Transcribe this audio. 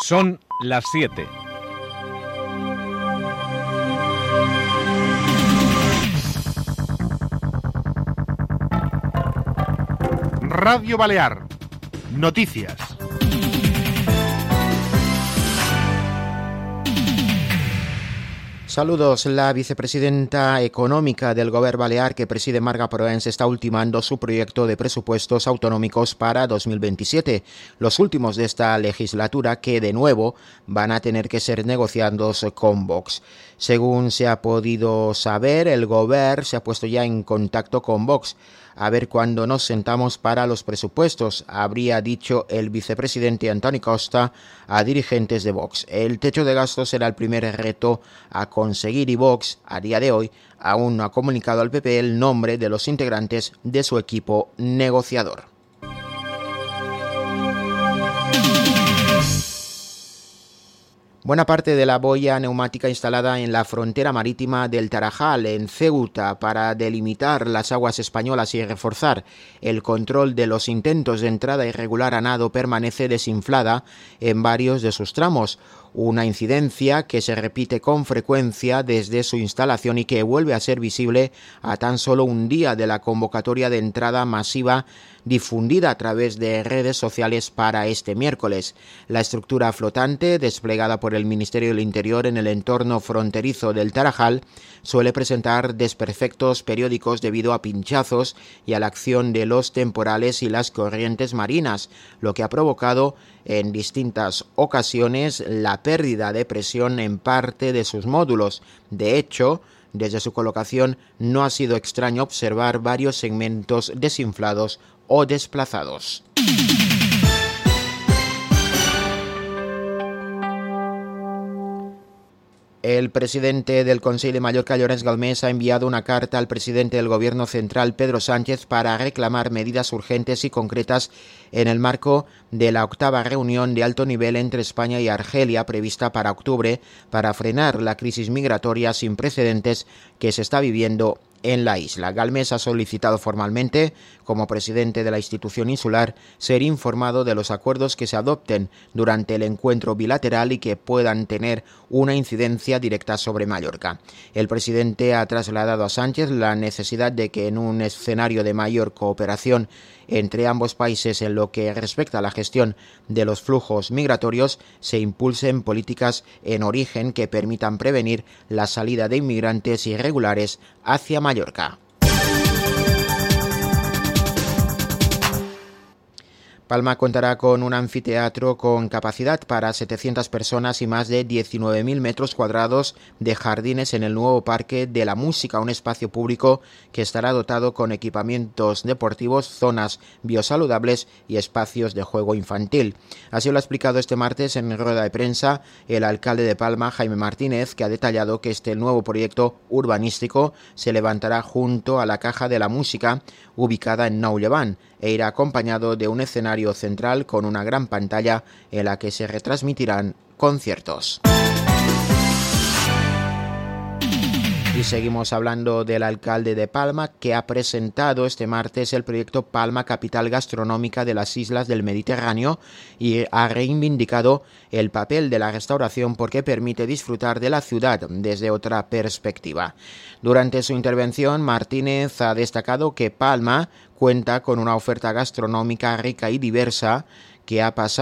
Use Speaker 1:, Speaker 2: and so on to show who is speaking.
Speaker 1: Son las 7.
Speaker 2: Radio Balear. Noticias.
Speaker 3: Saludos. La vicepresidenta económica del Govern Balear, que preside Marga Proens, está ultimando su proyecto de presupuestos autonómicos para 2027, los últimos de esta legislatura, que de nuevo van a tener que ser negociados con Vox. Según se ha podido saber, el Govern se ha puesto ya en contacto con Vox. A ver cuándo nos sentamos para los presupuestos, habría dicho el vicepresidente Antoni Costa a dirigentes de Vox. El techo de gastos será el primer reto a conseguir y Vox, a día de hoy, aún no ha comunicado al PP el nombre de los integrantes de su equipo negociador. Buena parte de la boya neumática instalada en la frontera marítima del Tarajal, en Ceuta, para delimitar las aguas españolas y reforzar el control de los intentos de entrada irregular a nado, permanece desinflada en varios de sus tramos. Una incidencia que se repite con frecuencia desde su instalación y que vuelve a ser visible a tan solo un día de la convocatoria de entrada masiva difundida a través de redes sociales para este miércoles. La estructura flotante, desplegada por el Ministerio del Interior en el entorno fronterizo del Tarajal, suele presentar desperfectos periódicos debido a pinchazos y a la acción de los temporales y las corrientes marinas, lo que ha provocado en distintas ocasiones la pérdida de presión en parte de sus módulos. De hecho, desde su colocación no ha sido extraño observar varios segmentos desinflados o desplazados. El presidente del Consell de Mallorca, Llorenç Galmés, ha enviado una carta al presidente del Gobierno central, Pedro Sánchez, para reclamar medidas urgentes y concretas en el marco de la 8ª reunión de alto nivel entre España y Argelia, prevista para octubre, para frenar la crisis migratoria sin precedentes que se está viviendo en la isla. Galmés ha solicitado formalmente, como presidente de la institución insular, ser informado de los acuerdos que se adopten durante el encuentro bilateral y que puedan tener una incidencia directa sobre Mallorca. El presidente ha trasladado a Sánchez la necesidad de que en un escenario de mayor cooperación entre ambos países en lo que respecta a la gestión de los flujos migratorios se impulsen políticas en origen que permitan prevenir la salida de inmigrantes irregulares hacia Mallorca. Palma contará con un anfiteatro con capacidad para 700 personas y más de 19.000 metros cuadrados de jardines en el nuevo Parque de la Música, un espacio público que estará dotado con equipamientos deportivos, zonas biosaludables y espacios de juego infantil. Así lo ha explicado este martes en rueda de prensa el alcalde de Palma, Jaime Martínez, que ha detallado que este nuevo proyecto urbanístico se levantará junto a la Caja de la Música, ubicada en Nou Llevant, e irá acompañado de un escenario central con una gran pantalla en la que se retransmitirán conciertos. Y seguimos hablando del alcalde de Palma, que ha presentado este martes el proyecto Palma Capital Gastronómica de las Islas del Mediterráneo y ha reivindicado el papel de la restauración porque permite disfrutar de la ciudad desde otra perspectiva. Durante su intervención, Martínez ha destacado que Palma cuenta con una oferta gastronómica rica y diversa que ha pasado